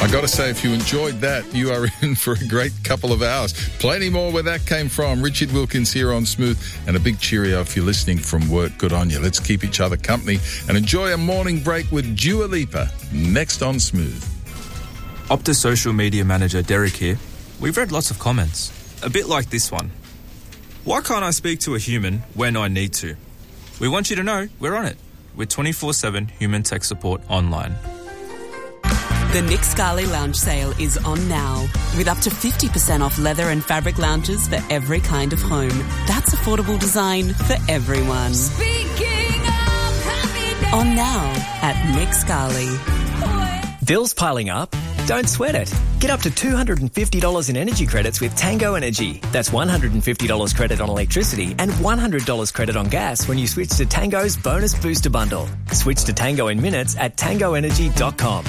I got to say, if you enjoyed that, you are in for a great couple of hours. Plenty more where that came from. Richard Wilkins here on Smooth, and a big cheerio if you're listening from work. Good on you. Let's keep each other company and enjoy a morning break with Dua Lipa next on Smooth. Optus social media manager Derek here. We've read lots of comments, a bit like this one. Why can't I speak to a human when I need to? We want you to know we're on it with 24/7 human tech support online. The Nick Scali Lounge sale is on now, with up to 50% off leather and fabric lounges for every kind of home. That's affordable design for everyone. On now at Nick Scali. Bills piling up? Don't sweat it. Get up to $250 in energy credits with Tango Energy. That's $150 credit on electricity and $100 credit on gas when you switch to Tango's Bonus Booster Bundle. Switch to Tango in minutes at tangoenergy.com.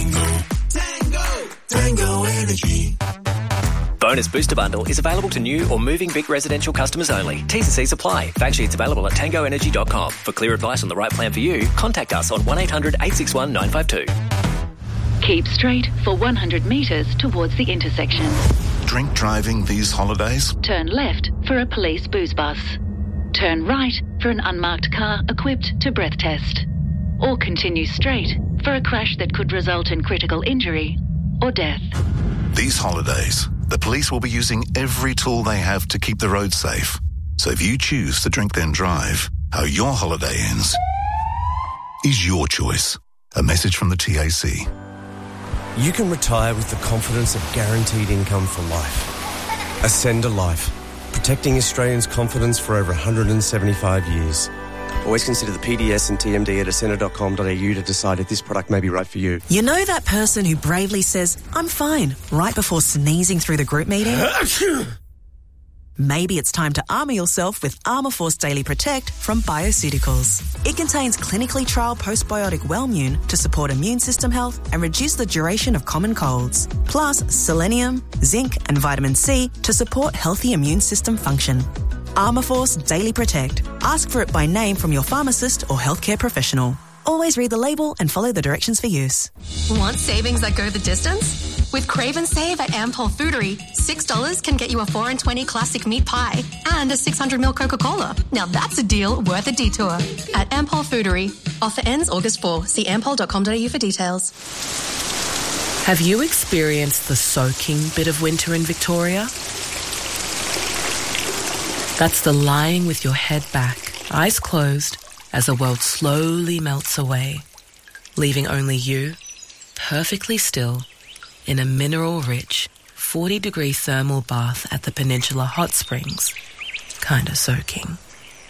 Tango Energy. Bonus Booster Bundle is available to new or moving big residential customers only. T's and C's apply. Fact sheets available at tangoenergy.com. For clear advice on the right plan for you, contact us on 1800 861 952. Keep straight for 100 metres towards the intersection. Drink driving these holidays? Turn left for a police booze bus. Turn right for an unmarked car equipped to breath test. Or continue straight for a crash that could result in critical injury or death. These holidays, the police will be using every tool they have to keep the roads safe. So if you choose to drink then drive, how your holiday ends is your choice. A message from the TAC. You can retire with the confidence of guaranteed income for life. Ascender Life, protecting Australians' confidence for over 175 years. Always consider the PDS and TMD at ascender.com.au to decide if this product may be right for you. You know that person who bravely says, "I'm fine," right before sneezing through the group meeting? Maybe it's time to armour yourself with Armour Force Daily Protect from Bioceuticals. It contains clinically trialled postbiotic Wellmune to support immune system health and reduce the duration of common colds. Plus selenium, zinc and vitamin C to support healthy immune system function. Armour Force Daily Protect. Ask for it by name from your pharmacist or healthcare professional. Always read the label and follow the directions for use. Want savings that go the distance? With Crave and Save at Ampol Foodery, $6 can get you a 4 and 20 classic meat pie and a 600ml Coca-Cola. Now that's a deal worth a detour. At Ampol Foodery. Offer ends August 4. See ampol.com.au for details. Have you experienced the soaking bit of winter in Victoria? That's the lying with your head back, eyes closed, as the world slowly melts away, leaving only you, perfectly still, in a mineral-rich, 40-degree thermal bath at the Peninsula Hot Springs, kind of soaking.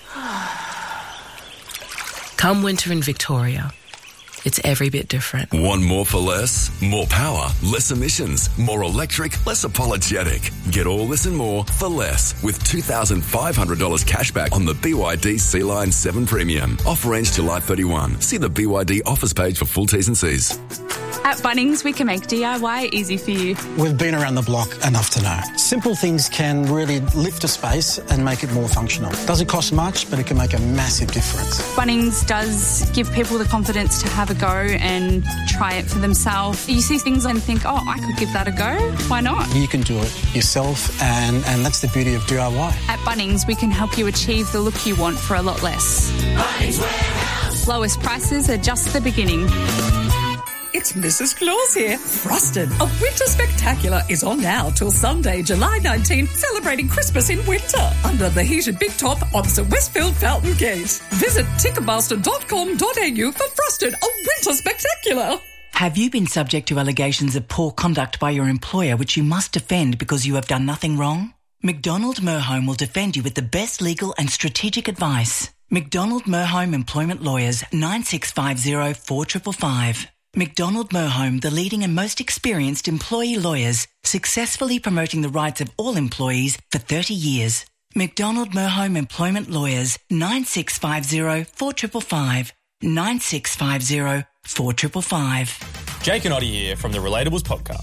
Come winter in Victoria, it's every bit different. Want more for less? More power, less emissions, more electric, less apologetic. Get all this and more for less with $2,500 cashback on the BYD Sea-Line 7 Premium. Offer ends July 31. See the BYD offers page for full T's and C's. At Bunnings, we can make DIY easy for you. We've been around the block enough to know. Simple things can really lift a space and make it more functional. Doesn't cost much, but it can make a massive difference. Bunnings does give people the confidence to have a go and try it for themselves. You see things and think, oh, I could give that a go. Why not? You can do it yourself, and that's the beauty of DIY. At Bunnings, we can help you achieve the look you want for a lot less. Bunnings Warehouse. Lowest prices are just the beginning. It's Mrs. Claus here. Frosted, a winter spectacular, is on now till Sunday, July 19, celebrating Christmas in winter under the heated big top opposite Westfield Fountain Gate. Visit ticketmaster.com.au for Frosted, a winter spectacular. Have you been subject to allegations of poor conduct by your employer which you must defend because you have done nothing wrong? McDonald Merhome will defend you with the best legal and strategic advice. McDonald Merhome Employment Lawyers, 9650 4555. McDonald Merhome, the leading and most experienced employee lawyers, successfully promoting the rights of all employees for 30 years. McDonald Merhome Employment Lawyers, 9650 4555. 9650 4555. Jake and Oddie here from the Relatables podcast.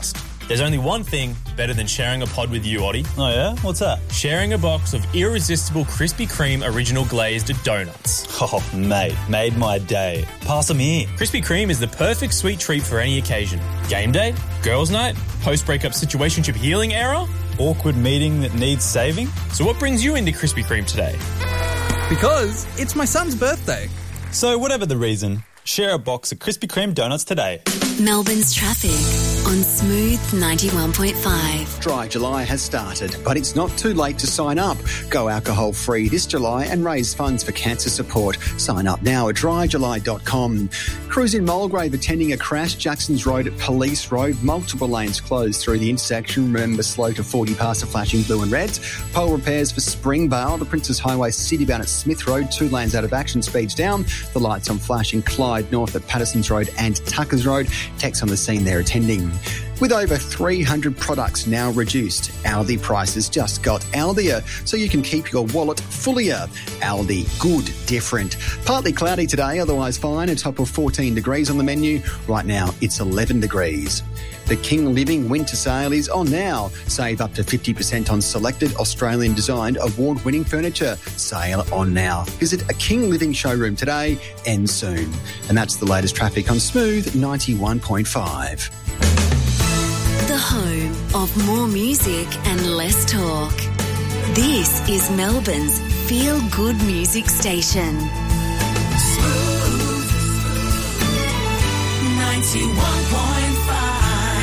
There's only one thing better than sharing a pod with you, Oddie. Oh, yeah? What's that? Sharing a box of irresistible Krispy Kreme original glazed donuts. Oh, mate, made my day. Pass them here. Krispy Kreme is the perfect sweet treat for any occasion. Game day, girls' night, post-breakup situationship healing era, awkward meeting that needs saving. So what brings you into Krispy Kreme today? Because it's my son's birthday. So whatever the reason, share a box of Krispy Kreme donuts today. Melbourne's traffic on Smooth 91.5. Dry July has started, but it's not too late to sign up. Go alcohol-free this July and raise funds for cancer support. Sign up now at dryjuly.com. Crews in Mulgrave attending a crash, Jackson's Road at Police Road. Multiple lanes closed through the intersection. Remember, slow to 40 past the flashing blue and reds. Pole repairs for Springvale. The Princess Highway citybound at Smith Road. 2 lanes out of action, speeds down. The lights on flashing Clyde North at Patterson's Road and Tuckers Road. Techs on the scene there attending. With over 300 products now reduced, Aldi prices just got Aldier, so you can keep your wallet fullier. Aldi, good, different. Partly cloudy today, otherwise fine, a top of 14 degrees on the menu. Right now, it's 11 degrees. The King Living Winter Sale is on now. Save up to 50% on selected Australian-designed award-winning furniture. Sale on now. Visit a King Living showroom today, ends soon. And that's the latest traffic on Smooth 91.5. The home of more music and less talk. This is Melbourne's feel-good music station. Smooth 91.5.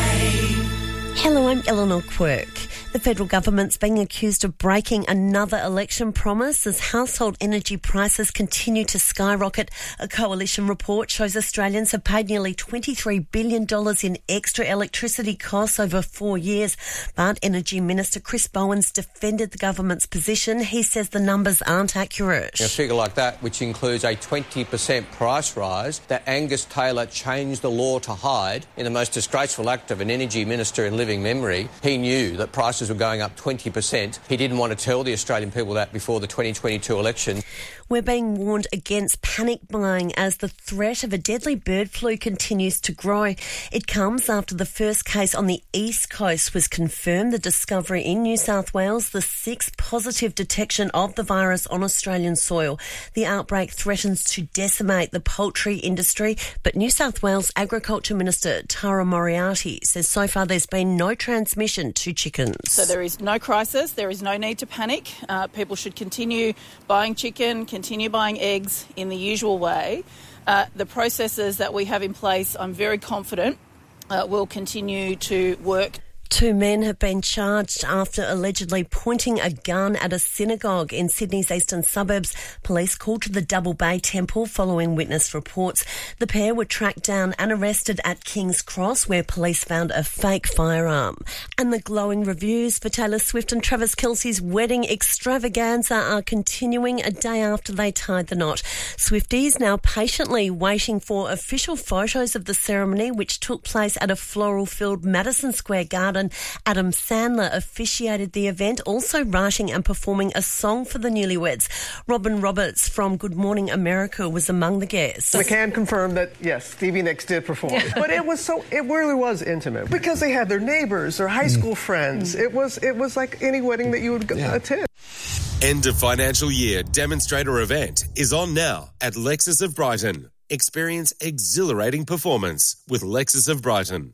Hello, I'm Eleanor Quirk. The federal government's being accused of breaking another election promise as household energy prices continue to skyrocket. A coalition report shows Australians have paid nearly $23 billion in extra electricity costs over 4 years. But Energy Minister Chris Bowen's defended the government's position. He says the numbers aren't accurate. A figure like that, which includes a 20% price rise that Angus Taylor changed the law to hide in the most disgraceful act of an energy minister in living memory. He knew that prices were going up 20%. He didn't want to tell the Australian people that before the 2022 election. We're being warned against panic buying as the threat of a deadly bird flu continues to grow. It comes after the first case on the East Coast was confirmed, the discovery in New South Wales, the 6th positive detection of the virus on Australian soil. The outbreak threatens to decimate the poultry industry, but New South Wales Agriculture Minister Tara Moriarty says so far there's been no transmission to chickens. So there is no crisis, there is no need to panic. People should continue buying chicken, continue buying eggs in the usual way. The processes that we have in place, I'm very confident, will continue to work. 2 men have been charged after allegedly pointing a gun at a synagogue in Sydney's eastern suburbs. Police called to the Double Bay Temple following witness reports. The pair were tracked down and arrested at King's Cross, where police found a fake firearm. And the glowing reviews for Taylor Swift and Travis Kelce's wedding extravaganza are continuing a day after they tied the knot. Swifties now patiently waiting for official photos of the ceremony, which took place at a floral-filled Madison Square Garden. Adam Sandler officiated the event, also writing and performing a song for the newlyweds. Robin Roberts from Good Morning America was among the guests. We can confirm that, yes, Stevie Nicks did perform. Yeah. But it really was intimate because they had their neighbors, their high school friends. It was like any wedding that you would attend. End of financial year demonstrator event is on now at Lexus of Brighton. Experience exhilarating performance with Lexus of Brighton.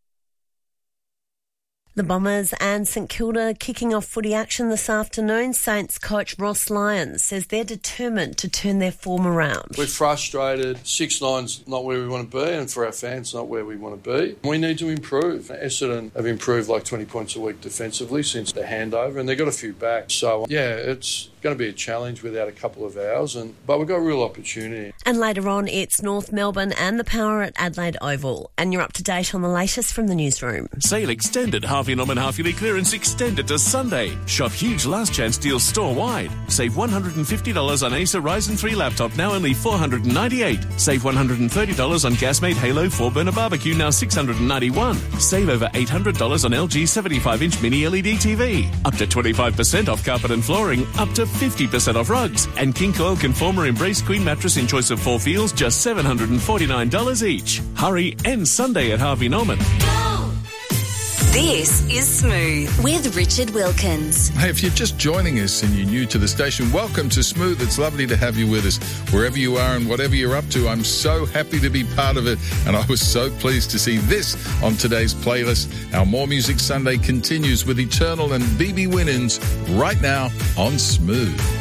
The Bombers and St Kilda kicking off footy action this afternoon. Saints coach Ross Lyons says they're determined to turn their form around. We're frustrated. 6-9's not where we want to be, and for our fans, not where we want to be. We need to improve. Essendon have improved like 20 points a week defensively since the handover, and they've got a few back. So, yeah, it's going to be a challenge without a couple of hours, but we've got a real opportunity. And later on, it's North Melbourne and the Power at Adelaide Oval. And you're up to date on the latest from the newsroom. Sale extended. Harvey Norman half-yearly clearance extended to Sunday. Shop huge last chance deals store-wide. Save $150 on Acer Ryzen 3 laptop, now only $498. Save $130 on Gasmate Halo 4-burner barbecue, now $691. Save over $800 on LG 75-inch mini LED TV. Up to 25% off carpet and flooring. Up to 50% off rugs. And King Coil Conformer Embrace Queen mattress in choice of 4 feels, just $749 each. Hurry, end Sunday at Harvey Norman. This is Smooth with Richard Wilkins. Hey, if you're just joining us and you're new to the station, welcome to Smooth. It's lovely to have you with us wherever you are and whatever you're up to. I'm so happy to be part of it, and I was so pleased to see this on today's playlist. Our More Music Sunday continues with Eternal and BB Winans right now on Smooth.